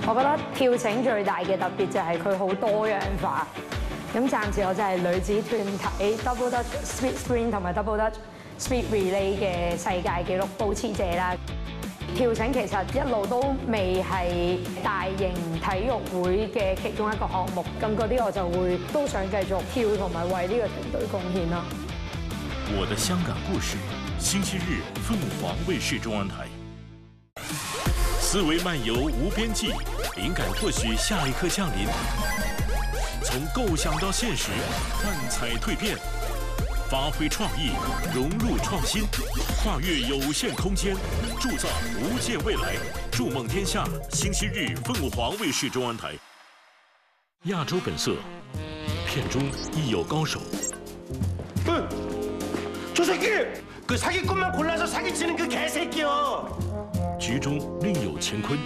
我覺得跳繩最大嘅特別就係佢好多樣化。咁暫時我就係女子團體 Double Dutch Speed Sprint 同埋 Double Dutch Speed Relay 嘅世界紀錄保持者啦。跳繩其實一路都未係大型體育會嘅其中一個項目，咁嗰啲我就會都想繼續跳同埋為呢個團隊貢獻咯。 我的香港故事，星期日凤凰卫視中央台。思维漫游无边际，灵感或许下一刻降临。从构想到现实，幻彩蜕变，发挥创意，融入创新，跨越有限空间，铸造无限未来。筑梦天下，星期日凤凰卫视中央台。亚洲本色，片中亦有高手。 저 새끼! 그 사기꾼만 골라서 사기치는 그 개새끼요! 局中另有乾坤。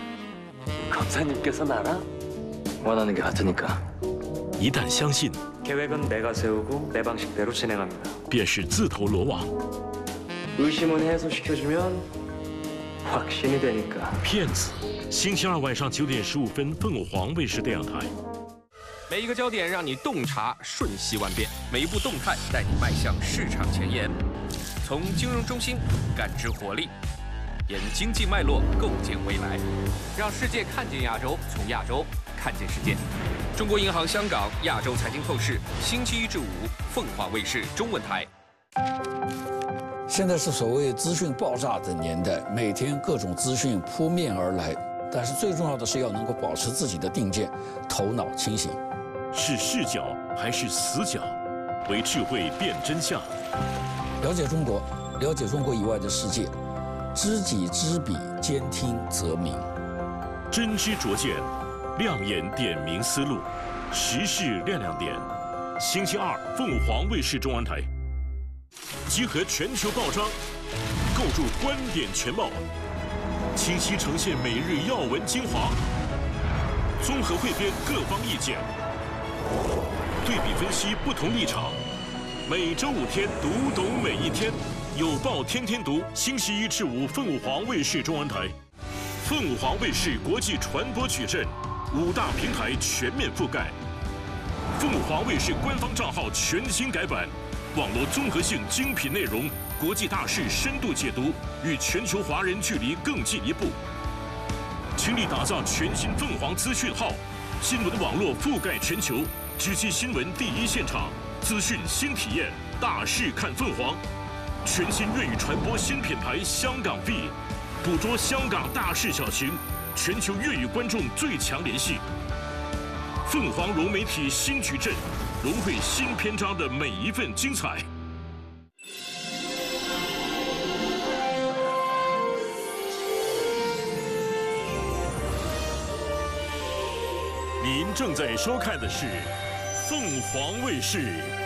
검사님께서는 알아? 원하는 게 같으니까. 一旦相信， 계획은 내가 세우고 내 방식대로 진행합니다. 便是自投罗网。 의심은 해소시켜주면 확신이 되니까. 骗子，星期二晚上9点15分，凤凰卫视电影台。 每一个焦点让你洞察瞬息万变，每一步动态带你迈向市场前沿。从金融中心感知活力，沿经济脉络构建未来，让世界看见亚洲，从亚洲看见世界。中国银行香港亚洲财经透视，星期1至5，凤凰卫视中文台。 现在是所谓资讯爆炸的年代，每天各种资讯扑面而来，但是最重要的是要能够保持自己的定见，头脑清醒。 是视角还是死角？为智慧辨真相。 了解中国，了解中国以外的世界，知己知彼，兼听则明。 真知灼见，亮眼点明思路，时事亮亮点。星期二，凤凰卫视中央台，集合全球报章，构筑观点全貌，清晰呈现每日要闻精华，综合汇编各方意见。 对比分析不同立场，每周5天读懂每一天，有报天天读。星期1至5，凤凰卫视中央台，凤凰卫视国际传播矩阵，5大平台全面覆盖。凤凰卫视官方账号全新改版，网络综合性精品内容，国际大事深度解读，与全球华人距离更进一步。倾力打造全新凤凰资讯号。 新闻网络覆盖全球，直击新闻第一现场，资讯新体验，大事看凤凰。全新粤语传播新品牌香港 V， 捕捉香港大事小情，全球粤语观众最强联系。凤凰融媒体新矩阵，融汇新篇章的每一份精彩。 您正在收看的是凤凰卫视